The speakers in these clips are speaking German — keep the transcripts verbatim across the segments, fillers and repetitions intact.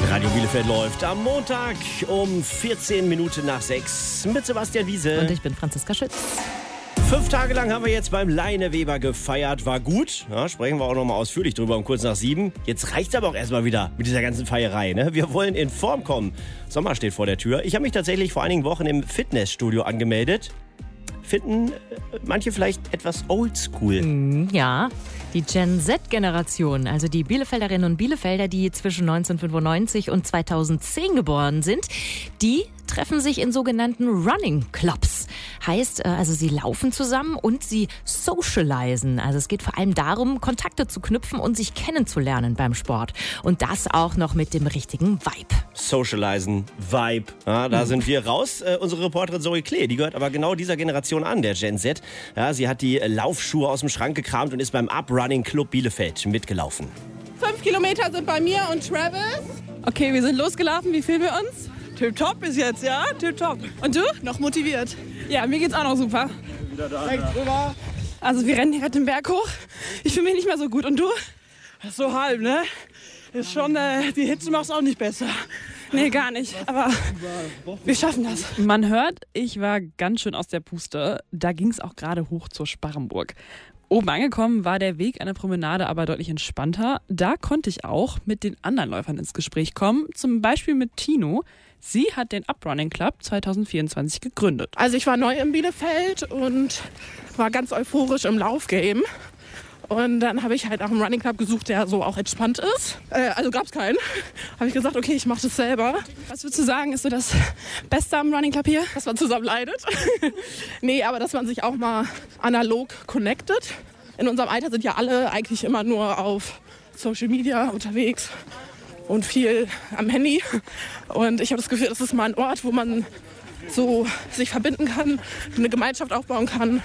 Radio Bielefeld läuft am Montag um vierzehn Minuten nach sechs mit Sebastian Wiese. Und ich bin Franziska Schütz. Fünf Tage lang haben wir jetzt beim Leine Weber gefeiert. War gut. Ja, sprechen wir auch noch mal ausführlich drüber um kurz nach sieben. Jetzt reicht es aber auch erstmal wieder mit dieser ganzen Feierei. Ne? Wir wollen in Form kommen. Sommer steht vor der Tür. Ich habe mich tatsächlich vor einigen Wochen im Fitnessstudio angemeldet. Finden manche vielleicht etwas oldschool. Ja, die Gen Z-Generation, also die Bielefelderinnen und Bielefelder, die zwischen neunzehnhundertfünfundneunzig und zweitausendzehn geboren sind, die treffen sich in sogenannten Running Clubs. Heißt, also sie laufen zusammen und sie socialisen. Also es geht vor allem darum, Kontakte zu knüpfen und sich kennenzulernen beim Sport. Und das auch noch mit dem richtigen Vibe. Socialisen, Vibe, ja, da mhm. sind wir raus. Äh, unsere Reporterin Zoe Klee, die gehört aber genau dieser Generation an, der Gen Z. Ja, sie hat die Laufschuhe aus dem Schrank gekramt und ist beim Uprunning Club Bielefeld mitgelaufen. Fünf Kilometer sind bei mir und Travis. Okay, wir sind losgelaufen. Wie fühlen wir uns? Tipptopp bis jetzt, ja? Tipptopp. Und du? Noch motiviert? Ja, mir geht's auch noch super. Wieder da. Rechts rüber. Also wir rennen gerade den Berg hoch. Ich fühle mich nicht mehr so gut. Und du? So halb, ne? Ist schon, äh, die Hitze macht's auch nicht besser. Nee, gar nicht. Aber wir schaffen das. Man hört, ich war ganz schön aus der Puste. Da ging's auch gerade hoch zur Sparrenburg. Oben angekommen war der Weg an der Promenade aber deutlich entspannter. Da konnte ich auch mit den anderen Läufern ins Gespräch kommen. Zum Beispiel mit Tino. Sie hat den Uprunning Club zwanzig vierundzwanzig gegründet. Also ich war neu in Bielefeld und war ganz euphorisch im Laufgame. Und dann habe ich halt nach einem Running Club gesucht, der so auch entspannt ist. Äh, also gab es keinen. Habe ich gesagt, okay, ich mache das selber. Was würdest du sagen, ist so das Beste am Running Club hier? Dass man zusammen leidet. Nee, aber dass man sich auch mal analog connectet. In unserem Alter sind ja alle eigentlich immer nur auf Social Media unterwegs und viel am Handy. Und ich habe das Gefühl, das ist mal ein Ort, wo man so sich verbinden kann, eine Gemeinschaft aufbauen kann.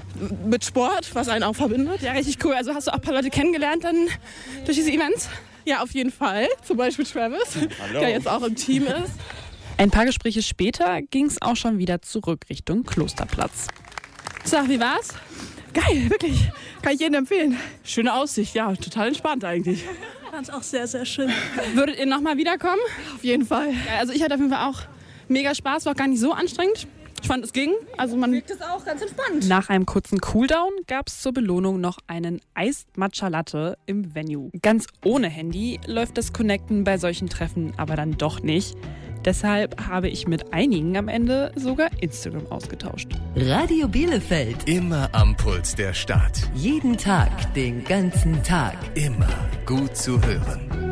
Mit Sport, was einen auch verbindet. Ja, richtig cool. Also hast du auch ein paar Leute kennengelernt dann durch diese Events? Ja, auf jeden Fall. Zum Beispiel Travis, Hallo. Der jetzt auch im Team ist. Ein paar Gespräche später ging es auch schon wieder zurück Richtung Klosterplatz. So, wie war's? Geil, wirklich. Kann ich jedem empfehlen. Schöne Aussicht, ja, total entspannt eigentlich. Ich fand's auch sehr, sehr schön. Würdet ihr nochmal wiederkommen? Auf jeden Fall. Ja, also ich hatte auf jeden Fall auch mega Spaß, war auch gar nicht so anstrengend. Ich fand, es ging. Also man wirkt es auch ganz entspannt. Nach einem kurzen Cooldown gab es zur Belohnung noch einen Iced Matcha Latte im Venue. Ganz ohne Handy läuft das Connecten bei solchen Treffen aber dann doch nicht. Deshalb habe ich mit einigen am Ende sogar Instagram ausgetauscht. Radio Bielefeld. Immer am Puls der Stadt. Jeden Tag, den ganzen Tag. Immer gut zu hören.